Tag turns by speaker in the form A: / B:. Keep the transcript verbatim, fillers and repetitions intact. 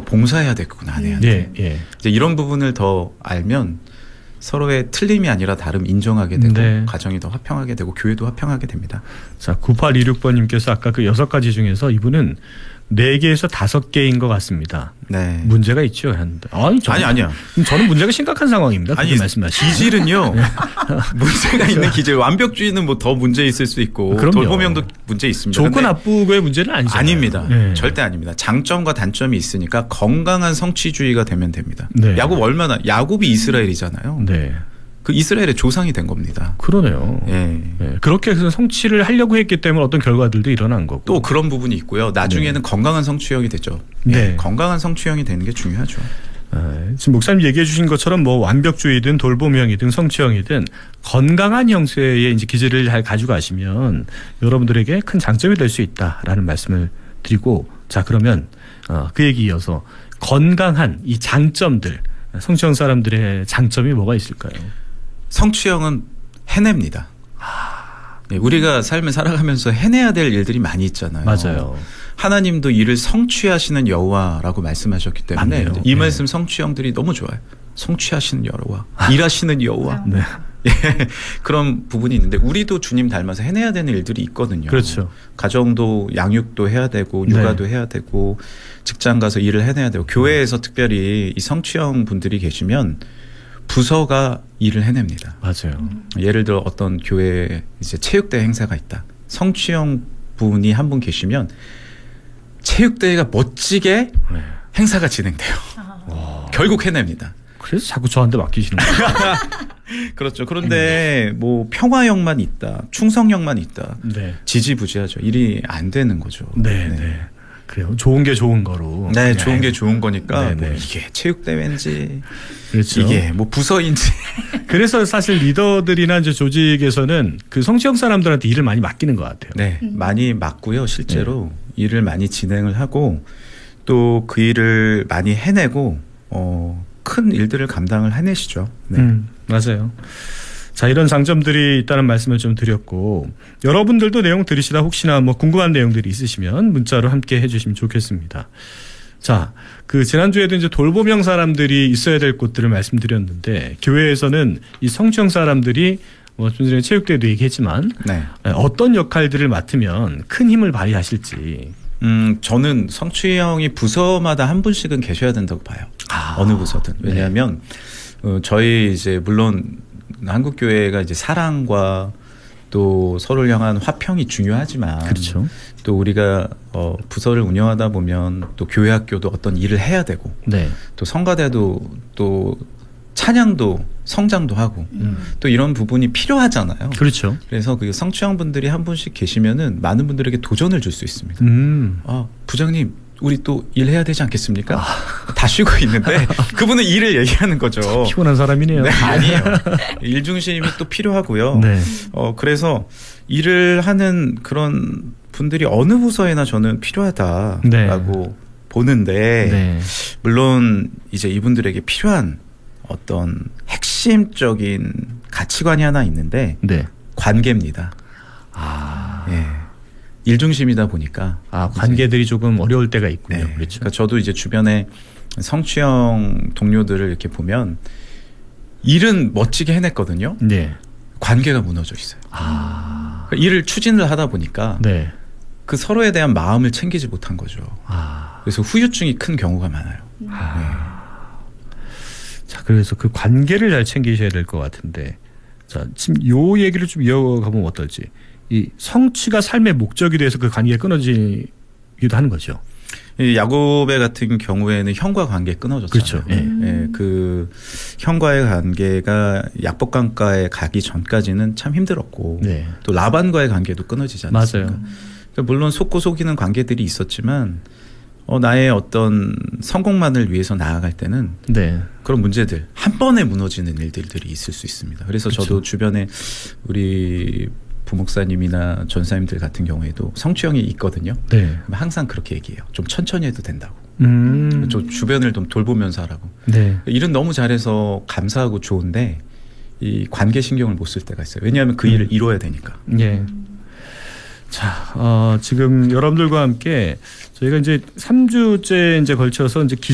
A: 봉사해야 되겠구나 아내한테.
B: 예, 예.
A: 이제 이런 부분을 더 알면 서로의 틀림이 아니라 다름 인정하게 되고
B: 네.
A: 가정이 더 화평하게 되고 교회도 화평하게 됩니다.
B: 자, 구팔이육 번님께서 아까 그 여섯 가지 중에서 이분은 네 개에서 다섯 개인 것 같습니다.
A: 네.
B: 문제가 있죠. 하는데. 아니, 저는,
A: 아니 아니요.
B: 저는 문제가 심각한 상황입니다.
A: 아니
B: 말씀하시죠.
A: 기질은요. 문제가 있는 기질. 완벽주의는 뭐 더 문제 있을 수 있고
B: 그럼요.
A: 돌보명도 문제 있습니다.
B: 좋고 나쁘고의 문제는 아니잖아요.
A: 아닙니다.
B: 네.
A: 절대 아닙니다. 장점과 단점이 있으니까 건강한 성취주의가 되면 됩니다.
B: 네.
A: 야곱 얼마나 야곱이 이스라엘이잖아요.
B: 네.
A: 그 이스라엘의 조상이 된 겁니다.
B: 그러네요.
A: 예.
B: 네. 그렇게 해서 성취를 하려고 했기 때문에 어떤 결과들도 일어난 거고.
A: 또 그런 부분이 있고요. 나중에는 네. 건강한 성취형이 되죠.
B: 네.
A: 예. 건강한 성취형이 되는 게 중요하죠.
B: 아, 지금 목사님 얘기해 주신 것처럼 뭐 완벽주의든 돌봄형이든 성취형이든 건강한 형태의 이제 기질을 잘 가져가시면 여러분들에게 큰 장점이 될 수 있다라는 말씀을 드리고, 자, 그러면 어, 그 얘기 이어서 건강한 이 장점들, 성취형 사람들의 장점이 뭐가 있을까요?
A: 성취형은 해냅니다. 네, 우리가 삶을 살아가면서 해내야 될 일들이 많이 있잖아요.
B: 맞아요.
A: 하나님도 이를 성취하시는 여호와라고 말씀하셨기 때문에
B: 맞네요.
A: 이
B: 네.
A: 말씀 성취형들이 너무 좋아요. 성취하시는 여호와, 아. 일하시는 여호와.
B: 네.
A: 예, 그런 부분이 있는데 우리도 주님 닮아서 해내야 되는 일들이 있거든요.
B: 그렇죠.
A: 가정도 양육도 해야 되고 육아도
B: 네.
A: 해야 되고 직장 가서 일을 해내야 되고 교회에서 특별히 이 성취형 분들이 계시면 부서가 일을 해냅니다.
B: 맞아요.
A: 예를 들어 어떤 교회에 이제 체육대회 행사가 있다. 성취형 분이 한 분 계시면 체육대회가 멋지게
B: 네.
A: 행사가 진행돼요.
B: 와.
A: 결국 해냅니다.
B: 그래서 자꾸 저한테 맡기시는 거예요.
A: 그렇죠. 그런데 뭐 평화형만 있다, 충성형만 있다,
B: 네.
A: 지지부지하죠. 일이 안 되는 거죠.
B: 네, 네. 네. 그래요. 좋은 게 좋은 거로.
A: 네,
B: 그냥.
A: 좋은 게 좋은 거니까
B: 네,
A: 뭐
B: 네.
A: 이게 체육대회인지
B: 그렇죠.
A: 이게 뭐 부서인지.
B: 그래서 사실 리더들이나 이제 조직에서는 그 성취형 사람들한테 일을 많이 맡기는 것 같아요.
A: 네, 많이 맡고요. 실제로 네. 일을 많이 진행을 하고 또 그 일을 많이 해내고 어, 큰 일들을 감당을 해내시죠. 네.
B: 음, 맞아요. 자, 이런 장점들이 있다는 말씀을 좀 드렸고, 여러분들도 내용 들으시다 혹시나 뭐 궁금한 내용들이 있으시면 문자로 함께 해주시면 좋겠습니다. 자, 그 지난주에도 이제 돌봄형 사람들이 있어야 될 곳들을 말씀드렸는데, 교회에서는 이 성취형 사람들이 뭐 좀 전에 체육대회도 얘기했지만
A: 네.
B: 어떤 역할들을 맡으면 큰 힘을 발휘하실지.
A: 음, 저는 성취형이 부서마다 한 분씩은 계셔야 된다고 봐요.
B: 아,
A: 어느 부서든. 왜냐하면
B: 네.
A: 어, 저희 이제 물론 한국 교회가 이제 사랑과 또 서로를 향한 화평이 중요하지만,
B: 그렇죠.
A: 또 우리가 어, 부서를 운영하다 보면 또 교회 학교도 어떤 일을 해야 되고,
B: 네.
A: 또 성가대도 또 찬양도 성장도 하고,
B: 음.
A: 또 이런 부분이 필요하잖아요.
B: 그렇죠.
A: 그래서 그 성취형 분들이 한 분씩 계시면은 많은 분들에게 도전을 줄 수 있습니다.
B: 음.
A: 아, 부장님, 우리 또 일해야 되지 않겠습니까? 아. 다 쉬고 있는데 그분은 일을 얘기하는 거죠.
B: 피곤한 사람이네요.
A: 네, 아니에요. 일 중심이 또 필요하고요.
B: 네.
A: 어, 그래서 일을 하는 그런 분들이 어느 부서에나 저는 필요하다라고
B: 네.
A: 보는데,
B: 네.
A: 물론 이제 이분들에게 필요한 어떤 핵심적인 가치관이 하나 있는데,
B: 네.
A: 관계입니다.
B: 아.
A: 예. 일 중심이다 보니까.
B: 아, 관계들이 조금 어려울 때가 있군요.
A: 네.
B: 그렇죠.
A: 그러니까 저도 이제 주변에 성취형 동료들을 이렇게 보면 일은 멋지게 해냈거든요.
B: 네.
A: 관계가 무너져 있어요.
B: 아.
A: 그러니까 일을 추진을 하다 보니까
B: 네.
A: 그 서로에 대한 마음을 챙기지 못한 거죠.
B: 아.
A: 그래서 후유증이 큰 경우가 많아요.
B: 아.
A: 네.
B: 자, 그래서 그 관계를 잘 챙기셔야 될 것 같은데, 자, 지금 요 얘기를 좀 이어가보면 어떨지. 이 성취가 삶의 목적이 돼서 그 관계가 끊어지기도 하는 거죠.
A: 이 야곱의 같은 경우에는 형과 관계 끊어졌잖아요.
B: 그렇죠. 예.
A: 예, 그 형과의 관계가 약복강가에 가기 전까지는 참 힘들었고,
B: 네.
A: 또 라반과의 관계도 끊어지지 않았습니까?
B: 맞아요.
A: 그러니까 물론 속고 속이는 관계들이 있었지만, 어, 나의 어떤 성공만을 위해서 나아갈 때는
B: 네.
A: 그런 문제들 한 번에 무너지는 일들이 있을 수 있습니다. 그래서
B: 그쵸.
A: 저도 주변에 우리 부목사님이나 전사님들 같은 경우에도 성취형이 있거든요.
B: 네.
A: 항상 그렇게 얘기해요. 좀 천천히 해도 된다고.
B: 음.
A: 좀 주변을 좀 돌보면서 하라고.
B: 네.
A: 일은 너무 잘해서 감사하고 좋은데 이 관계 신경을 못 쓸 때가 있어요. 왜냐하면 그 일을 이뤄야 되니까.
B: 예. 자, 어, 지금 여러분들과 함께 저희가 이제 삼 주째 이제 걸쳐서 이제 기